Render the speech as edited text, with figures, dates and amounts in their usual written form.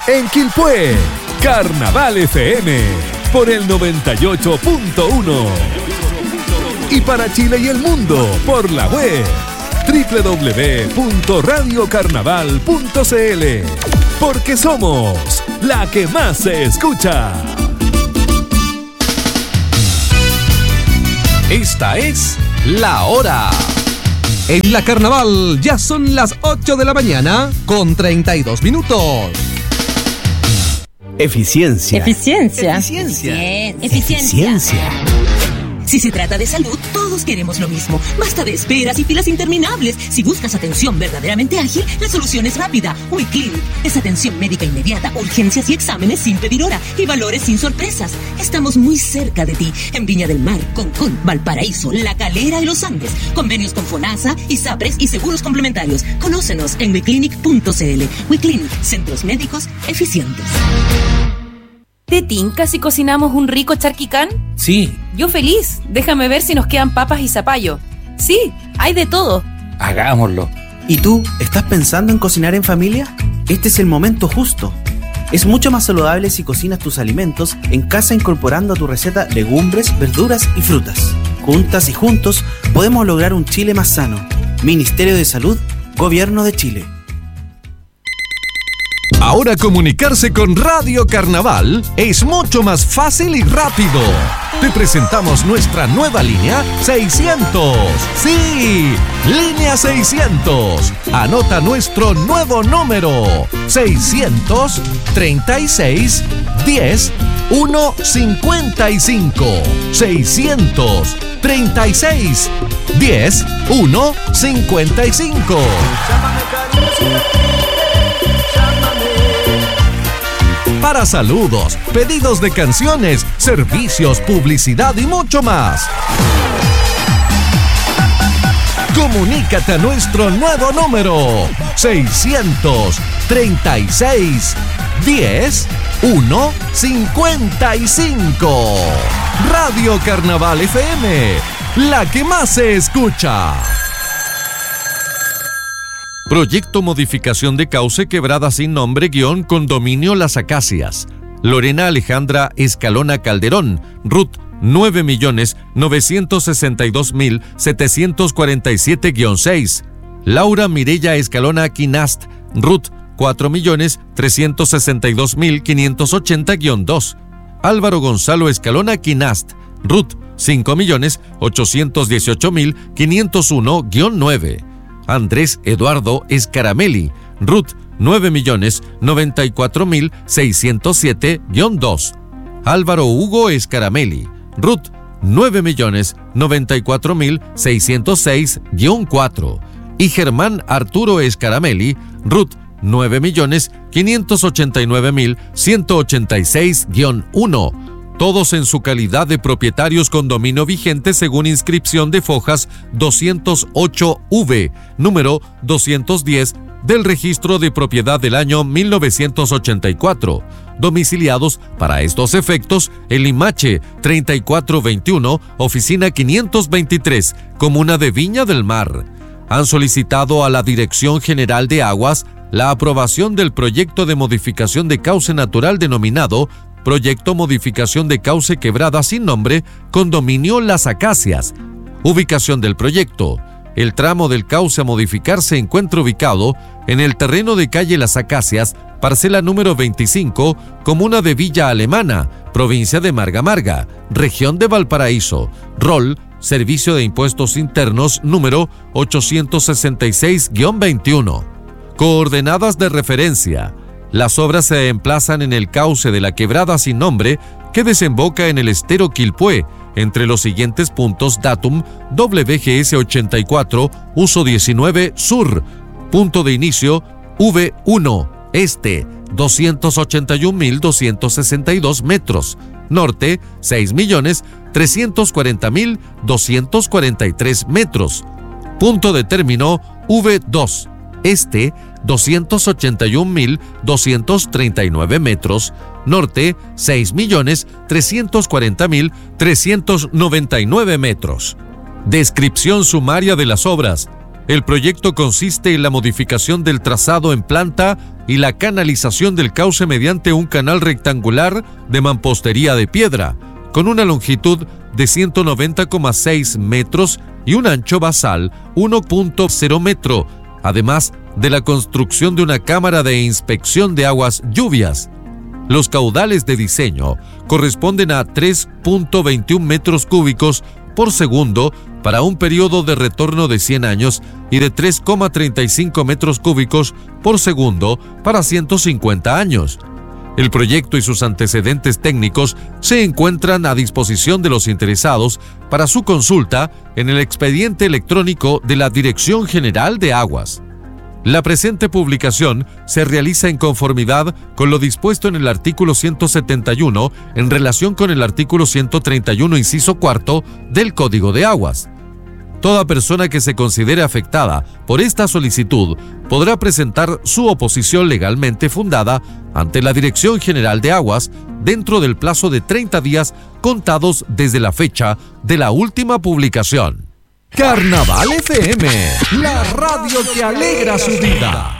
En Quilpué, Carnaval FM por el 98.1. Y para Chile y el mundo por la web www.radiocarnaval.cl. Porque somos la que más se escucha. Esta es La Hora. En la Carnaval ya son las 8 de la mañana con 32 minutos. Eficiencia. Si se trata de salud, todos queremos lo mismo. Basta de esperas y filas interminables. Si buscas atención verdaderamente ágil, la solución es rápida. WeClinic es atención médica inmediata, urgencias y exámenes sin pedir hora y valores sin sorpresas. Estamos muy cerca de ti, en Viña del Mar, Concón, Valparaíso, La Calera y Los Andes. Convenios con FONASA, ISAPRES y seguros complementarios. Conócenos en weclinic.cl. WeClinic, centros médicos eficientes. ¿Te tinca si cocinamos un rico charquicán? Sí. Yo feliz. Déjame ver si nos quedan papas y zapallo. Sí, hay de todo. Hagámoslo. ¿Y tú, estás pensando en cocinar en familia? Este es el momento justo. Es mucho más saludable si cocinas tus alimentos en casa incorporando a tu receta legumbres, verduras y frutas. Juntas y juntos podemos lograr un Chile más sano. Ministerio de Salud, Gobierno de Chile. Ahora comunicarse con Radio Carnaval es mucho más fácil y rápido. Te presentamos nuestra nueva línea 600. Sí, línea 600. Anota nuestro nuevo número: 636 10 155. 636 10 155. Para saludos, pedidos de canciones, servicios, publicidad y mucho más. Comunícate a nuestro nuevo número: 636 10 155. Radio Carnaval FM, la que más se escucha. Proyecto Modificación de Cauce Quebrada Sin Nombre _ Condominio Las Acacias. Lorena Alejandra Escalona Calderón, RUT 9.962.747-6. Laura Mireya Escalona Quinast, RUT 4.362.580-2. Álvaro Gonzalo Escalona Quinast, RUT 5.818.501-9. Andrés Eduardo Escaramelli, RUT 9.094.607-2. Álvaro Hugo Escaramelli, RUT 9.094.606-4. Y Germán Arturo Escaramelli, RUT 9.589.186-1. Todos en su calidad de propietarios con dominio vigente según inscripción de Fojas 208V, número 210 del Registro de Propiedad del año 1984. Domiciliados para estos efectos en Limache 3421, oficina 523, Comuna de Viña del Mar. Han solicitado a la Dirección General de Aguas la aprobación del proyecto de modificación de cauce natural denominado Proyecto Modificación de Cauce Quebrada Sin Nombre, Condominio Las Acacias. Ubicación del proyecto: el tramo del cauce a modificar se encuentra ubicado en el terreno de calle Las Acacias, parcela número 25, comuna de Villa Alemana, provincia de Marga Marga, región de Valparaíso. ROL: Servicio de Impuestos Internos número 866-21. Coordenadas de referencia: las obras se emplazan en el cauce de la Quebrada Sin Nombre que desemboca en el estero Quilpué, entre los siguientes puntos: datum WGS 84, uso 19 sur, punto de inicio V1 este 281.262 metros, norte 6.340.243 metros, punto de término V2 este 281.239 metros, norte 6.340.399 metros. Descripción sumaria de las obras. El proyecto consiste en la modificación del trazado en planta y la canalización del cauce mediante un canal rectangular de mampostería de piedra, con una longitud de 190,6 metros y un ancho basal 1.0 metro, además de la construcción de una cámara de inspección de aguas lluvias. Los caudales de diseño corresponden a 3.21 metros cúbicos por segundo para un periodo de retorno de 100 años y de 3,35 metros cúbicos por segundo para 150 años. El proyecto y sus antecedentes técnicos se encuentran a disposición de los interesados para su consulta en el expediente electrónico de la Dirección General de Aguas. La presente publicación se realiza en conformidad con lo dispuesto en el artículo 171 en relación con el artículo 131, inciso cuarto del Código de Aguas. Toda persona que se considere afectada por esta solicitud podrá presentar su oposición legalmente fundada ante la Dirección General de Aguas dentro del plazo de 30 días contados desde la fecha de la última publicación. Carnaval FM, la radio que alegra su vida.